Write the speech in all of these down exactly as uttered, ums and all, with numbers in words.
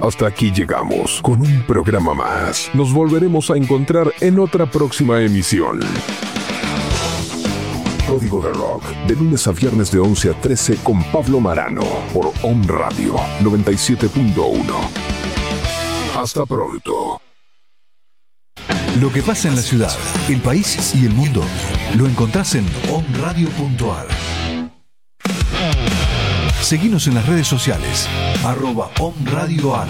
Hasta aquí llegamos con un programa más. Nos volveremos a encontrar en otra próxima emisión. Código de Rock, de lunes a viernes de once a trece con Pablo Marano, por Om Radio noventa y siete punto uno. Hasta pronto. Lo que pasa en la ciudad, el país y el mundo, lo encontrás en om radio punto a r. Seguinos en las redes sociales, arroba omradioar.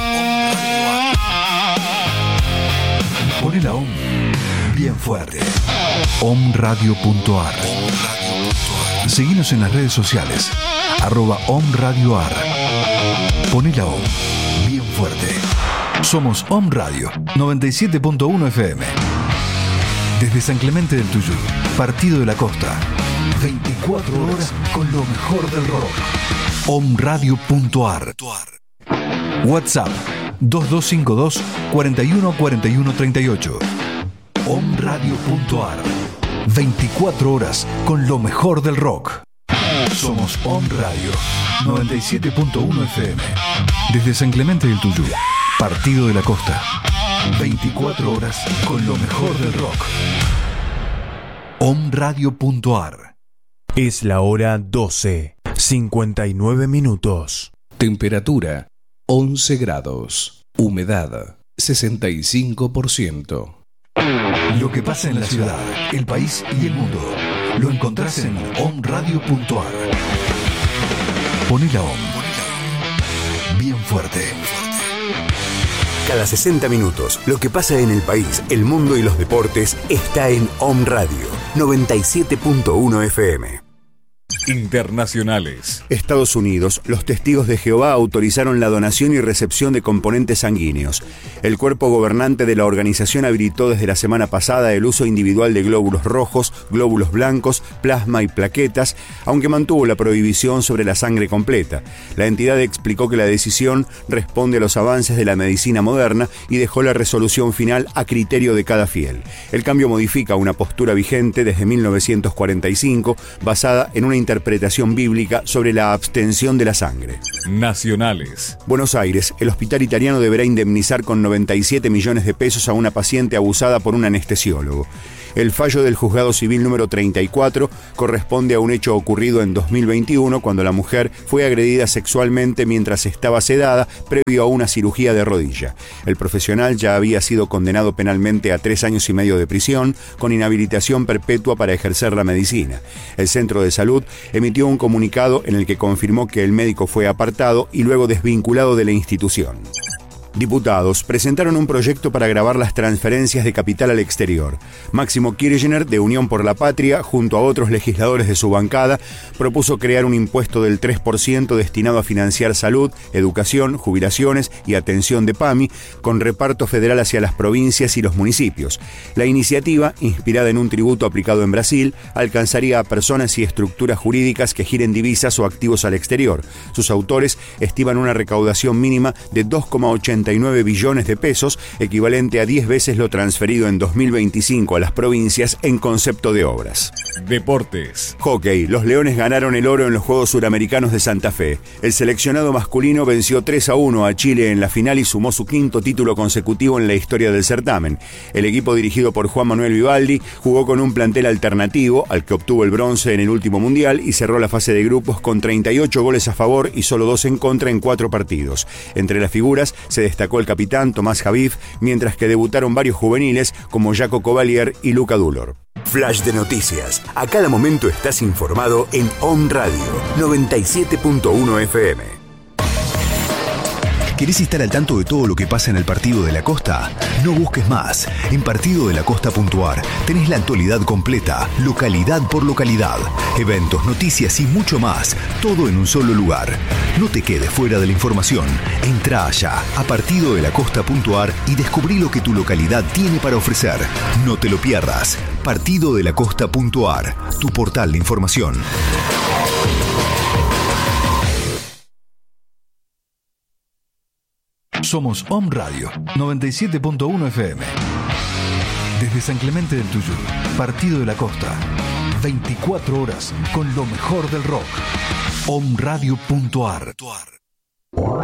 Poné la Om bien fuerte. om radio punto a r. Seguinos en las redes sociales, arroba omradioar. Poné la Om bien fuerte. Somos Om Radio noventa y siete punto uno F M. Desde San Clemente del Tuyú, Partido de la Costa. veinticuatro horas con lo mejor del rock. om radio punto a r. WhatsApp dos dos cinco dos, cuatro uno cuatro uno tres ocho. om radio punto a r. veinticuatro horas con lo mejor del rock. Somos Om Radio noventa y siete punto uno F M. Desde San Clemente del Tuyú, Partido de la Costa. veinticuatro horas con lo mejor del rock. om radio punto a r. Es la hora doce, cincuenta y nueve minutos. Temperatura once grados. Humedad sesenta y cinco por ciento. Lo que pasa en la ciudad, el país y el mundo, lo encontrás en om radio punto a r. Poné la Om bien fuerte. Cada sesenta minutos, lo que pasa en el país, el mundo y los deportes está en Om Radio noventa y siete punto uno F M. Internacionales. Estados Unidos, los testigos de Jehová autorizaron la donación y recepción de componentes sanguíneos. El cuerpo gobernante de la organización habilitó desde la semana pasada el uso individual de glóbulos rojos, glóbulos blancos, plasma y plaquetas, aunque mantuvo la prohibición sobre la sangre completa. La entidad explicó que la decisión responde a los avances de la medicina moderna y dejó la resolución final a criterio de cada fiel. El cambio modifica una postura vigente desde mil novecientos cuarenta y cinco, basada en una interpretación bíblica sobre la abstención de la sangre. Nacionales. Buenos Aires, el hospital italiano deberá indemnizar con noventa y siete millones de pesos a una paciente abusada por un anestesiólogo. El fallo del juzgado civil número treinta y cuatro corresponde a un hecho ocurrido en dos mil veintiuno cuando la mujer fue agredida sexualmente mientras estaba sedada previo a una cirugía de rodilla. El profesional ya había sido condenado penalmente a tres años y medio de prisión con inhabilitación perpetua para ejercer la medicina. El centro de salud emitió un comunicado en el que confirmó que el médico fue apartado y luego desvinculado de la institución. Diputados presentaron un proyecto para gravar las transferencias de capital al exterior. Máximo Kirchner, de Unión por la Patria, junto a otros legisladores de su bancada, propuso crear un impuesto del tres por ciento destinado a financiar salud, educación, jubilaciones y atención de P A M I, con reparto federal hacia las provincias y los municipios. La iniciativa, inspirada en un tributo aplicado en Brasil, alcanzaría a personas y estructuras jurídicas que giren divisas o activos al exterior. Sus autores estiman una recaudación mínima de dos coma ochenta y nueve billones de pesos, equivalente a diez veces lo transferido en dos mil veinticinco a las provincias en concepto de obras. Deportes. Hockey. Los Leones ganaron el oro en los Juegos Suramericanos de Santa Fe. El seleccionado masculino venció tres a uno a Chile en la final y sumó su quinto título consecutivo en la historia del certamen. El equipo dirigido por Juan Manuel Vivaldi jugó con un plantel alternativo al que obtuvo el bronce en el último mundial y cerró la fase de grupos con treinta y ocho goles a favor y solo dos en contra en cuatro partidos. Entre las figuras se destacó el capitán Tomás Javif, mientras que debutaron varios juveniles como Jaco Cavalier y Luca Dulor. Flash de noticias. A cada momento estás informado en Om Radio noventa y siete punto uno F M. ¿Querés estar al tanto de todo lo que pasa en el Partido de la Costa? No busques más. En partido de la costa punto a r tenés la actualidad completa, localidad por localidad, eventos, noticias y mucho más, todo en un solo lugar. No te quedes fuera de la información. Entrá allá a partido de la costa punto a r y descubrí lo que tu localidad tiene para ofrecer. No te lo pierdas. partido de la costa punto a r, tu portal de información. Somos Om Radio noventa y siete punto uno F M. Desde San Clemente del Tuyú, Partido de la Costa. veinticuatro horas con lo mejor del rock. om radio punto a r.